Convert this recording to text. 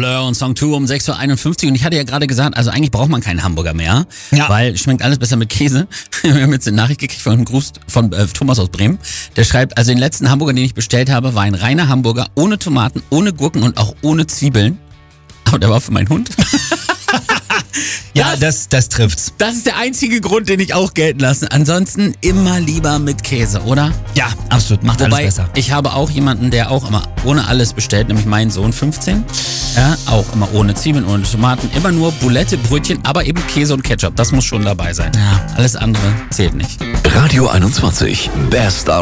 Blur und Song 2 um 6.51 Uhr. Und ich hatte ja gerade gesagt, also eigentlich braucht man keinen Hamburger mehr, weil schmeckt alles besser mit Käse. Wir haben jetzt eine Nachricht gekriegt von Thomas aus Bremen. Der schreibt, also den letzten Hamburger, den ich bestellt habe, war ein reiner Hamburger, ohne Tomaten, ohne Gurken und auch ohne Zwiebeln. Aber der war für meinen Hund. Ja, das trifft's. Das ist der einzige Grund, den ich auch gelten lasse. Ansonsten immer lieber mit Käse, oder? Ja, absolut. Macht alles besser. Ich habe auch jemanden, der auch immer ohne alles bestellt, nämlich meinen Sohn 15. Ja, auch immer ohne Zwiebeln, ohne Tomaten. Immer nur Boulette, Brötchen, aber eben Käse und Ketchup. Das muss schon dabei sein. Ja. Alles andere zählt nicht. Radio 21. Best